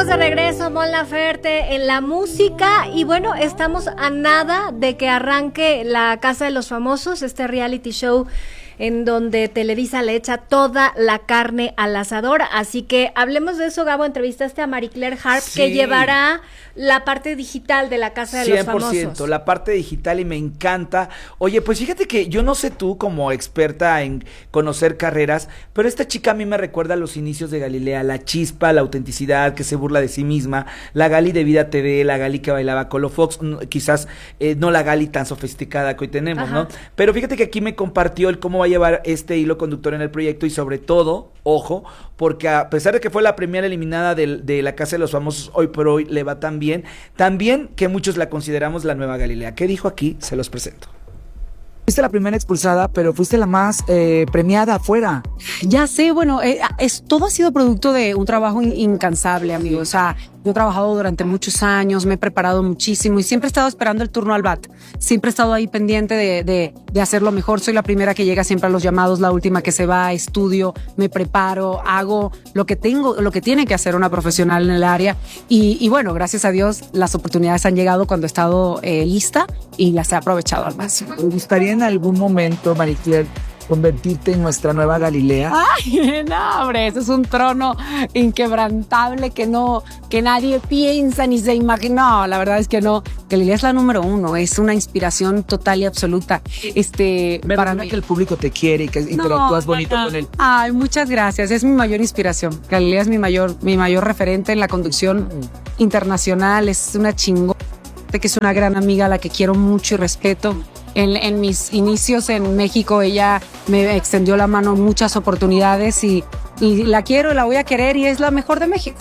Estamos de regreso, Mon Laferte, en la música. Y bueno, estamos a nada de que arranque La Casa de los Famosos, este reality show en donde Televisa le echa toda la carne al asador. Así que hablemos de eso, Gabo. Entrevistaste a Marie Claire Harp, sí, que llevará la parte digital de La Casa de los Famosos. 100%, la parte digital, y me encanta. Oye, pues fíjate que yo no sé tú, como experta en conocer carreras, pero esta chica a mí me recuerda a los inicios de Galilea, la chispa, la autenticidad, que se burla de sí misma, la Gali de Vida TV, la Gali que bailaba Colo Fox, quizás no la Gali tan sofisticada que hoy tenemos, ajá, ¿no? Pero fíjate que aquí me compartió el cómo va a llevar este hilo conductor en el proyecto, y sobre todo, ojo, porque a pesar de que fue la primera eliminada de La Casa de los Famosos, hoy por hoy le va tan bien que muchos la consideramos la nueva Galilea. ¿Qué dijo aquí? Se los presento. Fuiste la primera expulsada, pero fuiste la más premiada afuera. Ya sé, bueno, todo ha sido producto de un trabajo incansable, amigo. O sea, yo he trabajado durante muchos años, me he preparado muchísimo y siempre he estado esperando el turno al bat. Siempre he estado ahí pendiente de hacerlo mejor. Soy la primera que llega siempre a los llamados, la última que se va, estudio, me preparo, hago lo que tiene que hacer una profesional en el área. Y bueno, gracias a Dios, las oportunidades han llegado cuando he estado lista y las he aprovechado al máximo. ¿Te gustaría en algún momento, Marie Claire, convertirte en nuestra nueva Galilea? Ay, no, hombre, eso es un trono inquebrantable que nadie piensa ni se imagina. No, la verdad es que no. Galilea es la número 1, es una inspiración total y absoluta. Para mí que el público te quiere y que interactúas bonito con él. Ay, muchas gracias, es mi mayor inspiración. Galilea es mi mayor referente en la conducción internacional, es una chingona, que es una gran amiga a la que quiero mucho y respeto. En mis inicios en México ella me extendió la mano en muchas oportunidades y la quiero y la voy a querer y es la mejor de México.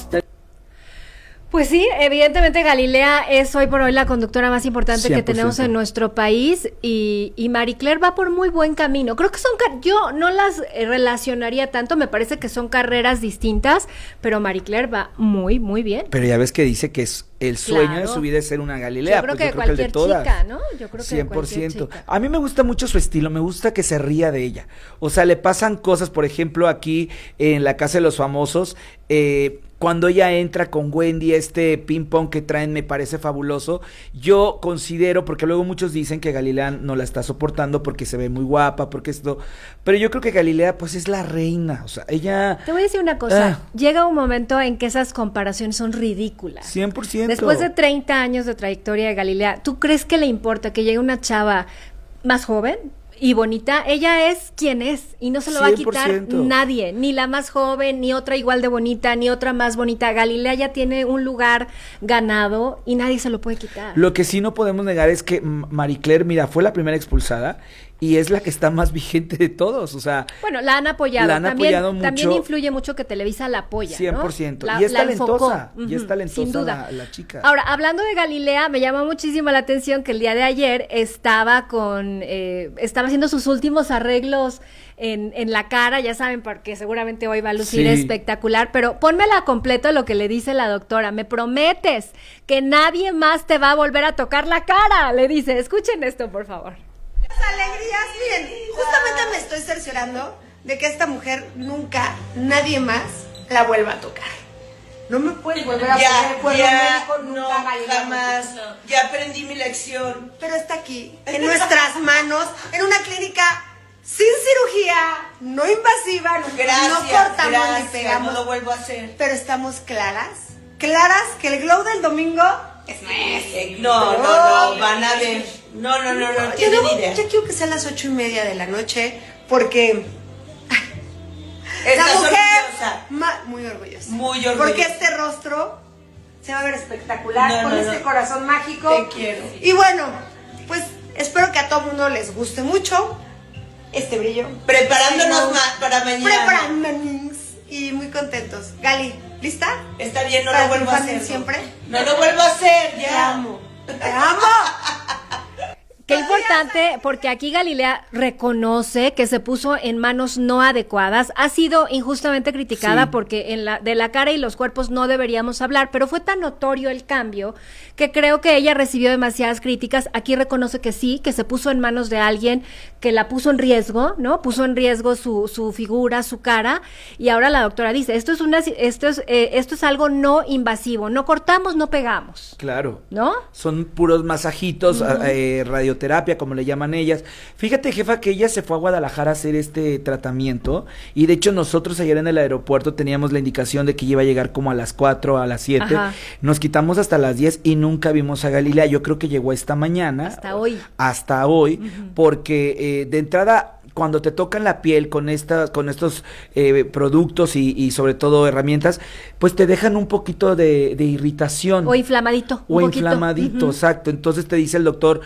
Pues sí, evidentemente Galilea es hoy por hoy la conductora más importante 100%. Que tenemos en nuestro país y Marie Claire va por muy buen camino. Creo que yo no las relacionaría tanto, me parece que son carreras distintas, pero Marie Claire va muy, muy bien. Pero ya ves que dice que es el sueño de su vida es ser una Galilea. Yo creo que cualquier chica, ¿no? Yo creo que 100%. cualquier chica. A mí me gusta mucho su estilo, me gusta que se ría de ella. O sea, le pasan cosas, por ejemplo, aquí en La Casa de los Famosos, cuando ella entra con Wendy, este ping pong que traen me parece fabuloso. Yo considero, porque luego muchos dicen que Galilea no la está soportando porque se ve muy guapa, porque esto, pero yo creo que Galilea pues es la reina, o sea, ella... Te voy a decir una cosa, llega un momento en que esas comparaciones son ridículas. 100%. Después de 30 años de trayectoria de Galilea, ¿tú crees que le importa que llegue una chava más joven y bonita? Ella es quien es y no se lo va a quitar nadie, ni la más joven, ni otra igual de bonita, ni otra más bonita. Galilea ya tiene un lugar ganado y nadie se lo puede quitar. Lo que sí no podemos negar es que Marie Claire, mira, fue la primera expulsada y es la que está más vigente de todos, o sea... Bueno, la han apoyado. Apoyado mucho. También influye mucho que Televisa la apoya, 100%. ¿no? Y es talentosa, sin duda. La chica. Ahora, hablando de Galilea, me llama muchísimo la atención que el día de ayer estaba haciendo sus últimos arreglos en la cara, ya saben, porque seguramente hoy va a lucir espectacular, pero pónmela completo lo que le dice la doctora. Me prometes que nadie más te va a volver a tocar la cara, le dice. Escuchen esto, por favor. Alegrías, miren, justamente me estoy cerciorando de que esta mujer nunca, nadie más la vuelva a tocar. No me puedes volver a poner no, jamás. Ya aprendí mi lección. Pero está aquí, en nuestras manos, en una clínica sin cirugía, no invasiva, no cortamos ni pegamos. No lo vuelvo a hacer. Pero estamos claras que el glow del domingo es nuestro. No, van a ver. No, tienen idea. Yo quiero que sean las 8:30 de la noche, porque la mujer muy orgullosa. Muy orgullosa. Porque este rostro se va a ver espectacular con este corazón mágico. Te quiero. Y bueno, pues espero que a todo mundo les guste mucho este brillo. Preparándonos para mañana. Preparándonos y muy contentos. Gali, ¿lista? Está bien, no lo vuelvo a hacer. Siempre. No lo vuelvo a hacer, ya. Te amo. Qué importante, porque aquí Galilea reconoce que se puso en manos no adecuadas, ha sido injustamente criticada Sí. porque de la cara y los cuerpos no deberíamos hablar, pero fue tan notorio el cambio que creo que ella recibió demasiadas críticas. Aquí reconoce que sí, que se puso en manos de alguien que la puso en riesgo, ¿no? Puso en riesgo su figura, su cara, y ahora la doctora dice, esto es algo no invasivo, no cortamos, no pegamos, Claro. ¿no? Son puros masajitos, radioterapia, como le llaman ellas. Fíjate, jefa, que ella se fue a Guadalajara a hacer este tratamiento y de hecho nosotros ayer en el aeropuerto teníamos la indicación de que iba a llegar como a las 4, a las 7. Ajá. Nos quitamos hasta las 10 y nunca vimos a Galilea. Yo creo que llegó esta mañana. Hasta hoy. Hasta hoy, porque de entrada cuando te tocan la piel con estos productos y sobre todo herramientas, pues te dejan un poquito de irritación. O inflamadito. O un poquito. inflamadito, exacto. Entonces te dice el doctor,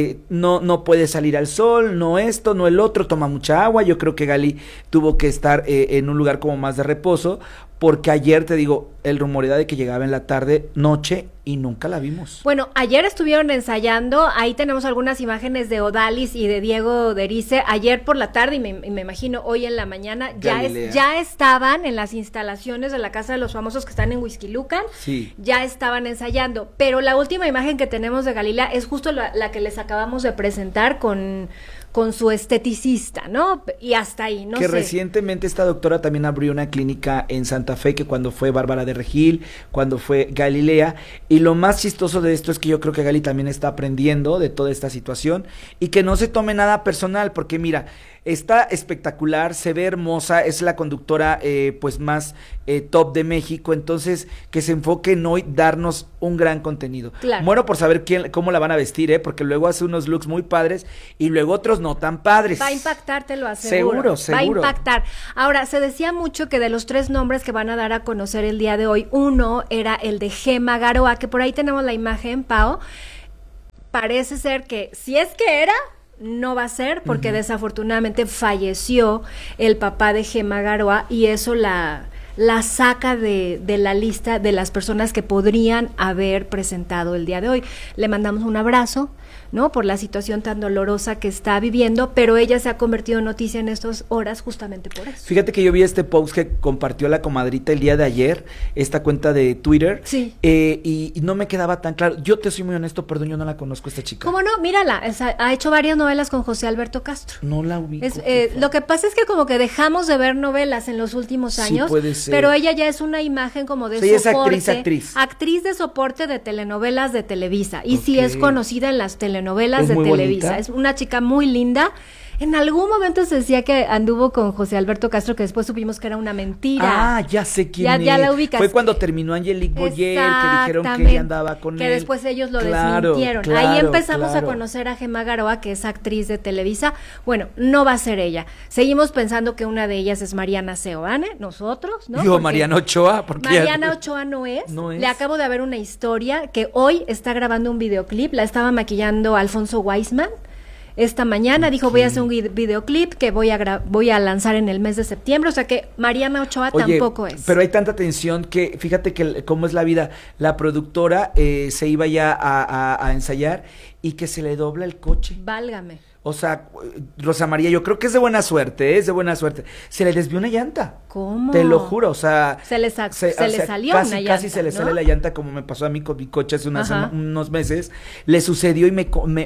no puedes salir al sol, no esto, no el otro, toma mucha agua. Yo creo que Gali tuvo que estar en un lugar como más de reposo, porque ayer, te digo, el rumor era de que llegaba en la tarde, noche, y nunca la vimos. Bueno, ayer estuvieron ensayando, ahí tenemos algunas imágenes de Odalis y de Diego Derice, ayer por la tarde y me imagino hoy en la mañana, Galilea. ya estaban en las instalaciones de la Casa de los Famosos que están en Huixquilucan, Sí. ya estaban ensayando, pero la última imagen que tenemos de Galilea es justo la que les acabamos de presentar con su esteticista, ¿no? Y hasta ahí, no que sé. recientemente esta doctora también abrió una clínica en Santa Fe, que cuando fue Bárbara de Regil, cuando fue Galilea, y lo más chistoso de esto es que yo creo que Gali también está aprendiendo de toda esta situación, y que no se tome nada personal, porque mira, está espectacular, se ve hermosa, es la conductora pues más top de México, entonces que se enfoque en hoy darnos un gran contenido. Claro. Muero por saber cómo la van a vestir, porque luego hace unos looks muy padres y luego otros no tan padres. Va a impactar, te lo aseguro. Seguro. Va a impactar. Ahora, se decía mucho que de los 3 nombres que van a dar a conocer el día de hoy, uno era el de Gemma Garoa, que por ahí tenemos la imagen, Pao. Parece ser que, si es que era, no va a ser, porque desafortunadamente falleció el papá de Gemma Garoa y eso la saca de la lista de las personas que podrían haber presentado el día de hoy. Le mandamos un abrazo, ¿no? Por la situación tan dolorosa que está viviendo, pero ella se ha convertido en noticia en estas horas justamente por eso. Fíjate que yo vi este post que compartió la comadrita el día de ayer, esta cuenta de Twitter, Sí. Y no me quedaba tan claro. Yo te soy muy honesto, perdón, yo no la conozco esta chica. ¿Cómo no? Mírala, ha hecho varias novelas con José Alberto Castro. No la ubico. Lo que pasa es que como que dejamos de ver novelas en los últimos Sí, años, puede ser. pero ella ya es una imagen como de Sí, es soporte. actriz. De soporte de telenovelas de Televisa. Y sí Ok. es conocida en las telenovelas ¿Es de muy Televisa. bonita? Es una chica muy linda. En algún momento se decía que anduvo con José Alberto Castro, que después supimos que era una mentira. Ah, ya sé quién es. Ya la ubicas. Fue cuando terminó Angelique Boyer, que dijeron que Exactamente. ella andaba con él. Que después ellos lo Claro, desmintieron. claro, Ahí empezamos claro. a conocer a Gemma Garoa, que es actriz de Televisa. Bueno, no va a ser ella. Seguimos pensando que una de ellas es Mariana Seoane, nosotros, ¿no? Yo, Porque Mariana Ochoa, porque Mariana Ochoa no es. No es. Le acabo de ver una historia que hoy está grabando un videoclip. La estaba maquillando Alfonso Weisman. Esta mañana dijo, voy a hacer un videoclip que voy a lanzar en el mes de septiembre. O sea que Mariana Ochoa Oye, tampoco es. pero hay tanta tensión que, fíjate que cómo es la vida. La productora se iba ya a ensayar y que se le dobla el coche. Válgame. O sea, Rosa María, yo creo que es de buena suerte, es de buena suerte. Se le desvió una llanta. ¿Cómo? Te lo juro, o sea... Se le salió casi, una llanta, Casi se le ¿no? sale la llanta, como me pasó a mí con mi coche hace Ajá. unos meses. Le sucedió y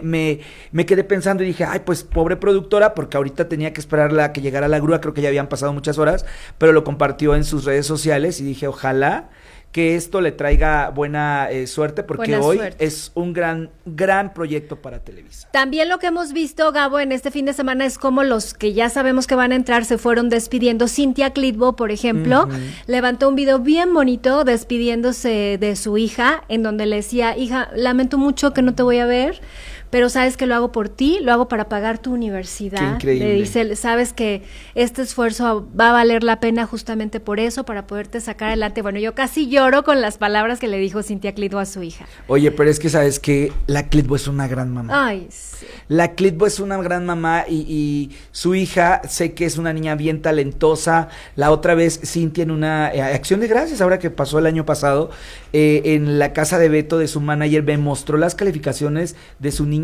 me quedé pensando y dije, ay, pues pobre productora, porque ahorita tenía que esperarla a que llegara la grúa, creo que ya habían pasado muchas horas, pero lo compartió en sus redes sociales y dije, ojalá que esto le traiga buena suerte, porque Buena hoy suerte. es un gran proyecto para Televisa. También lo que hemos visto, Gabo, en este fin de semana es como los que ya sabemos que van a entrar se fueron despidiendo. Cintia Clitbo, por ejemplo, levantó un video bien bonito despidiéndose de su hija, en donde le decía, hija, lamento mucho que no te voy a ver, pero sabes que lo hago por ti, lo hago para pagar tu universidad. Qué increíble. Le dice, sabes que este esfuerzo va a valer la pena justamente por eso, para poderte sacar adelante. Bueno, yo casi lloro con las palabras que le dijo Cintia Clitbo a su hija. Oye, pero es que sabes que la Clitbo es una gran mamá. Ay, sí. La Clitbo es una gran mamá y su hija, sé que es una niña bien talentosa. La otra vez Cintia en una acción de gracias, ahora que pasó el año pasado, en la casa de Beto, de su manager, me mostró las calificaciones de su niña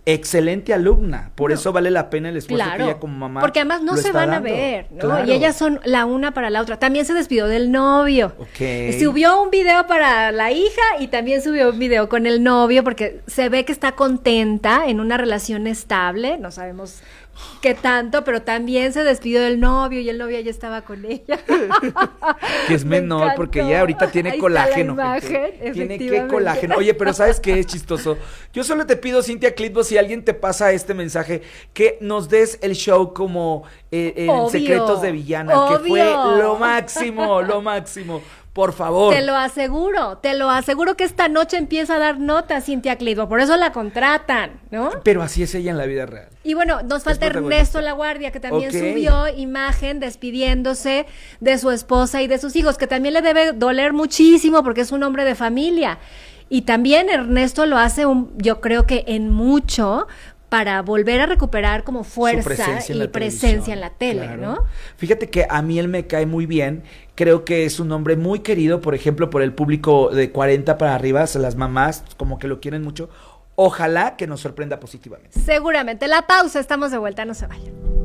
excelente alumna, por eso vale la pena el esfuerzo que ella como mamá. Porque además no lo se está van dando. a ver, ¿no? Claro. Y ellas son la una para la otra. También se despidió del novio. Ok. Subió un video para la hija y también subió un video con el novio porque se ve que está contenta en una relación estable, no sabemos qué tanto, pero también se despidió del novio y el novio ya estaba con ella. Que es Me menor encantó. porque ella ahorita tiene Ahí colágeno. está la imagen, gente. Tiene que efectivamente. colágeno. Oye, pero ¿sabes qué es chistoso? Yo solo te pido, Cintia Clitbo, si alguien te pasa este mensaje, que nos des el show como en Obvio, Secretos de Villana, que fue obvio. lo máximo, lo máximo. Por favor. Te lo aseguro que esta noche empieza a dar notas Cintia Clitbo, por eso la contratan, ¿no? Pero así es ella en la vida real. Y bueno, nos falta protagonista. Ernesto Laguardia, que también Ok. subió imagen despidiéndose de su esposa y de sus hijos, que también le debe doler muchísimo porque es un hombre de familia. Y también Ernesto lo hace, yo creo que en mucho, para volver a recuperar como Su fuerza presencia en y la presencia televisión. en la tele, Claro. ¿no? Fíjate que a mí él me cae muy bien. Creo que es un hombre muy querido, por ejemplo, por el público de 40 para arriba, las mamás como que lo quieren mucho. Ojalá que nos sorprenda positivamente. Seguramente. La pausa, estamos de vuelta, no se vayan.